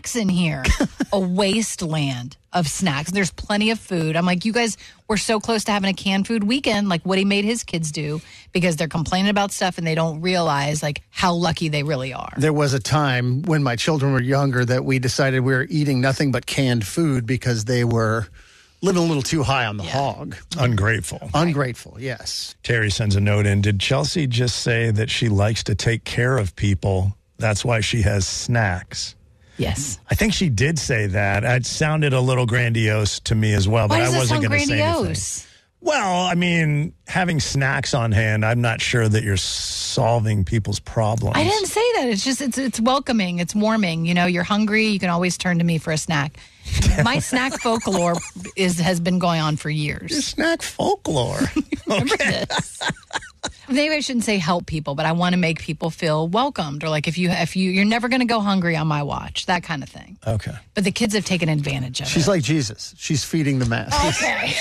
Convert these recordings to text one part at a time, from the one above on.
snacks in here. A wasteland of snacks. There's plenty of food. I'm like, you guys were so close to having a canned food weekend, like what he made his kids do, because they're complaining about stuff and they don't realize like how lucky they really are. There was a time when my children were younger that we decided we were eating nothing but canned food because they were living a little too high on the hog. Ungrateful. Ungrateful, yes. Terry sends a note in. Did Chelsea just say that she likes to take care of people? That's why she has snacks. Yes. I think she did say that. It sounded a little grandiose to me as well, but I wasn't going to say anything. Well, I mean, having snacks on hand, I'm not sure that you're solving people's problems. I didn't say that. It's just, it's welcoming. It's warming. You know, you're hungry. You can always turn to me for a snack. My snack folklore has bbeen going on for years. Your snack folklore. Remember this? Maybe I shouldn't say help people, but I want to make people feel welcomed, or like if you're never going to go hungry on my watch, that kind of thing. Okay. But the kids have taken advantage of it. She's like Jesus. She's feeding the masses. Okay.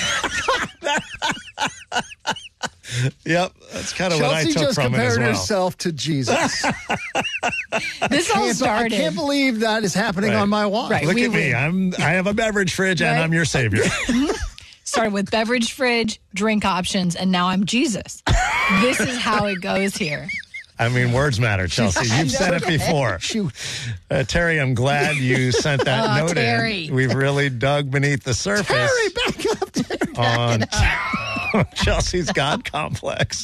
Yep, that's kind of what I took from it as well. Chelsea just compared herself to Jesus. This all started. I can't believe that is happening on my watch. Right. Look at me. I have a beverage fridge and I'm your savior. Started with beverage fridge, drink options, and now I'm Jesus. This is how it goes here. I mean, words matter, Chelsea. You've said it before. Shoot. Terry, I'm glad you sent that note Terry. in. We've really dug beneath the surface. Terry, back up. Terry, on Chelsea's God complex.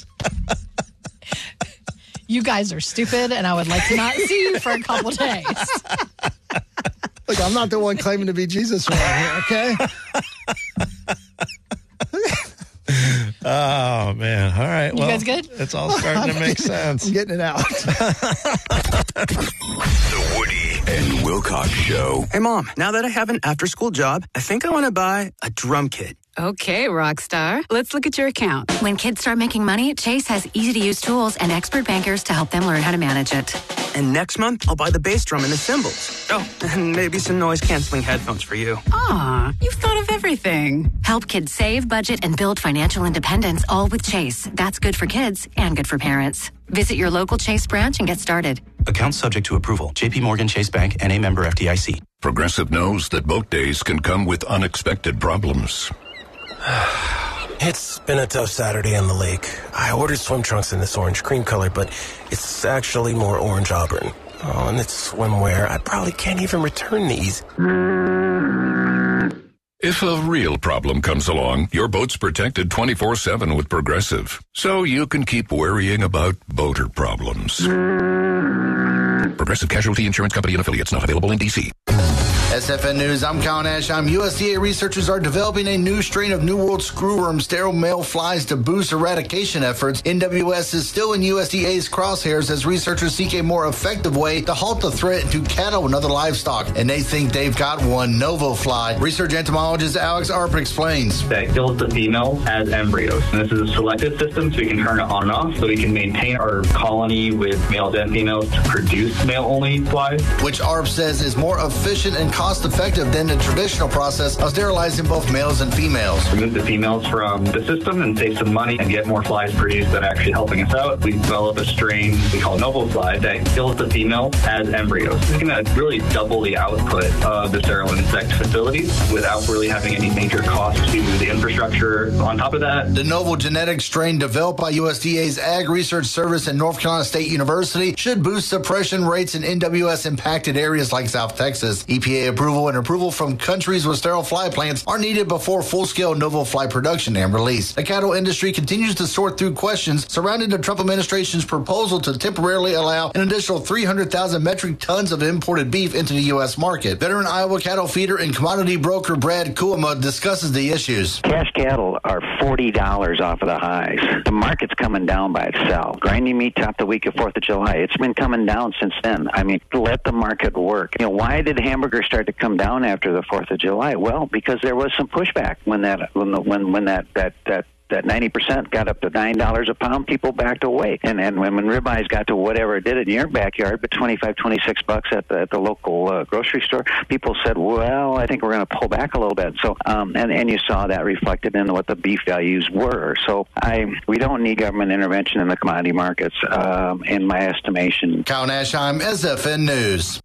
You guys are stupid, and I would like to not see you for a couple days. Look, I'm not the one claiming to be Jesus around here, okay? Oh, man. All right. You guys good? It's all starting to make sense. I'm getting it out. The Woody and Wilcox Show. Hey, Mom, now that I have an after-school job, I think I want to buy a drum kit. Okay, Rockstar. Let's look at your account. When kids start making money, Chase has easy-to-use tools and expert bankers to help them learn how to manage it. And next month, I'll buy the bass drum and the cymbals. Oh, and maybe some noise-canceling headphones for you. Aw, you've thought of everything. Help kids save, budget, and build financial independence, all with Chase. That's good for kids and good for parents. Visit your local Chase branch and get started. Account subject to approval. JP Morgan Chase Bank, N.A. member FDIC. Progressive knows that boat days can come with unexpected problems. It's been a tough Saturday on the lake. I ordered swim trunks in this orange cream color, but it's actually more orange auburn. Oh, and it's swimwear. I probably can't even return these. If a real problem comes along, your boat's protected 24/7 with Progressive, so you can keep worrying about boater problems. Progressive Casualty Insurance Company and Affiliates, not available in D.C. SFN News, I'm Colin Ashheim. USDA researchers are developing a new strain of New World screwworm sterile male flies to boost eradication efforts. NWS is still in USDA's crosshairs as researchers seek a more effective way to halt the threat to cattle and other livestock. And they think they've got one, NovoFly. Research entomologist Alex Arp explains. That kills the female as embryos. And this is a selective system, so we can turn it on and off, so we can maintain our colony with males and females to produce male-only flies. Which Arp says is more efficient and cost-effective than the traditional process of sterilizing both males and females. Remove the females from the system and save some money and get more flies produced that are actually helping us out. We develop a strain we call NovoFly that kills the female as embryos. It's going to really double the output of the sterile insect facilities without really having any major cost to the infrastructure. On top of that, the novel genetic strain developed by USDA's Ag Research Service and North Carolina State University should boost suppression rates in NWS-impacted areas like South Texas. EPA approval and approval from countries with sterile fly plants are needed before full-scale NovoFly production and release. The cattle industry continues to sort through questions surrounding the Trump administration's proposal to temporarily allow an additional 300,000 metric tons of imported beef into the U.S. market. Veteran Iowa cattle feeder and commodity broker Brad Kuama discusses the issues. Cash cattle are $40 off of the highs. The market's coming down by itself. Grinding meat topped the week of 4th of July. It's been coming down since then. I mean, let the market work. You know, why did hamburgers start to come down after the 4th of July? Well, because there was some pushback when that 90% got up to $9 a pound, people backed away. And when ribeyes got to whatever it did in your backyard, but $25-26 at the local grocery store, people said, well, I think we're going to pull back a little bit. So, and you saw that reflected in what the beef values were. So we don't need government intervention in the commodity markets, in my estimation. Colin Ashheim, SFN News.